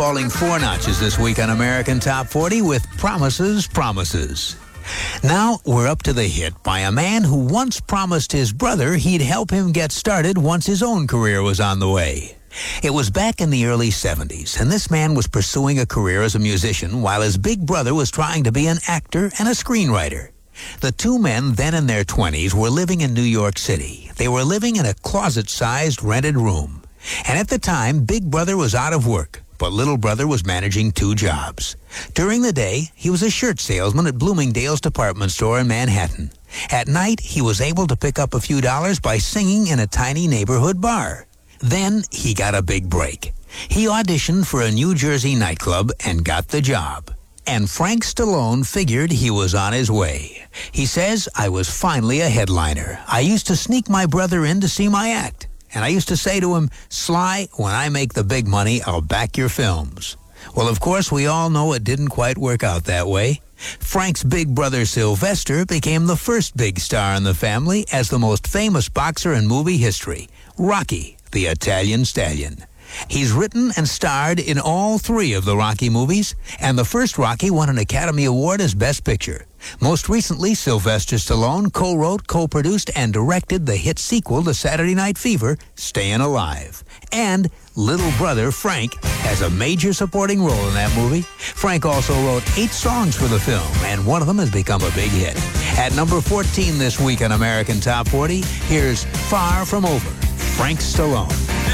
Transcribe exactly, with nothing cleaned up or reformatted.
Falling four notches this week on American Top forty with Promises, Promises. Now we're up to the hit by a man who once promised his brother he'd help him get started once his own career was on the way. It was back in the early seventies, and this man was pursuing a career as a musician while his big brother was trying to be an actor and a screenwriter. The two men, then in their twenties, were living in New York City. They were living in a closet-sized rented room. And at the time, Big Brother was out of work, but Little Brother was managing two jobs. During the day, he was a shirt salesman at Bloomingdale's department store in Manhattan. At night, he was able to pick up a few dollars by singing in a tiny neighborhood bar. Then he got a big break. He auditioned for a New Jersey nightclub and got the job. And Frank Stallone figured he was on his way. He says, "I was finally a headliner. I used to sneak my brother in to see my act. And I used to say to him, 'Sly, when I make the big money, I'll back your films.' Well, of course, we all know it didn't quite work out that way. Frank's big brother Sylvester became the first big star in the family as the most famous boxer in movie history, Rocky, the Italian Stallion. He's written and starred in all three of the Rocky movies, and the first Rocky won an Academy Award as Best Picture. Most recently, Sylvester Stallone co-wrote, co-produced, and directed the hit sequel to Saturday Night Fever, Staying Alive. And little brother Frank has a major supporting role in that movie. Frank also wrote eight songs for the film, and one of them has become a big hit. At number fourteen this week on American Top forty, here's Far From Over, Frank Stallone.